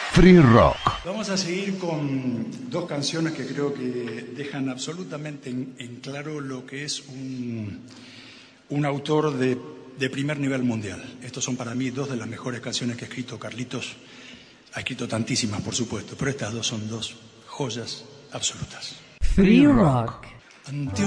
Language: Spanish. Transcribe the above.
Free Rock. Vamos a seguir con dos canciones que creo que dejan absolutamente en claro lo que es un autor de primer nivel mundial. Estos son para mí dos de las mejores canciones que ha escrito Carlitos. Ha escrito tantísimas, por supuesto, pero estas dos son dos joyas absolutas. Free Rock. Ante